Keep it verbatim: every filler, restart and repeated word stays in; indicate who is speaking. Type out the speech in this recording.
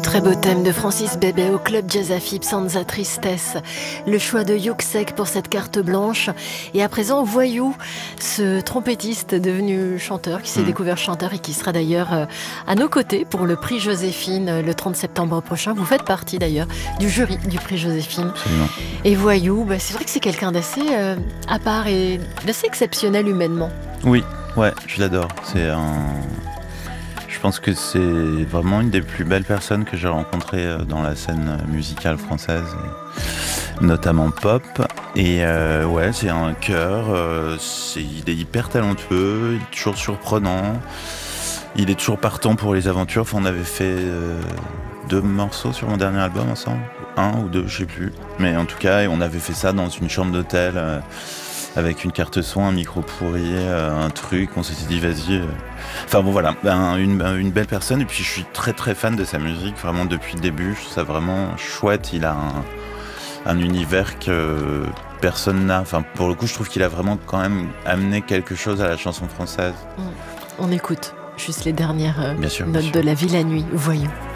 Speaker 1: Très beau thème de Francis Bébé au Club Jazz Afib, Sans Tristesse. Le choix de Yuxek pour cette carte blanche. Et à présent, Voyou, ce trompettiste devenu chanteur, qui s'est mmh. découvert chanteur et qui sera d'ailleurs à nos côtés pour le prix Joséphine le trente septembre prochain. Vous faites partie d'ailleurs du jury du prix Joséphine.
Speaker 2: Absolument.
Speaker 1: Et Voyou, bah, c'est vrai que c'est quelqu'un d'assez euh, à part et d'assez exceptionnel humainement.
Speaker 2: Oui, ouais, je l'adore. C'est un... Je pense que c'est vraiment une des plus belles personnes que j'ai rencontrées dans la scène musicale française, notamment pop. Et euh, ouais, c'est un cœur, euh, c'est, il est hyper talentueux, il est toujours surprenant, il est toujours partant pour les aventures. Enfin, on avait fait euh, deux morceaux sur mon dernier album ensemble, un ou deux, je sais plus. Mais en tout cas, on avait fait ça dans une chambre d'hôtel, euh, avec une carte son, un micro pourri, euh, un truc, on s'était dit vas-y. Euh... Enfin bon voilà, ben, une, une belle personne, et puis je suis très très fan de sa musique, vraiment depuis le début, je trouve ça vraiment chouette, il a un, un univers que personne n'a, enfin pour le coup je trouve qu'il a vraiment quand même amené quelque chose à la chanson française.
Speaker 1: On écoute juste les dernières euh,
Speaker 2: bien sûr,
Speaker 1: notes
Speaker 2: bien sûr.
Speaker 1: de La Vie la Nuit, Voyons.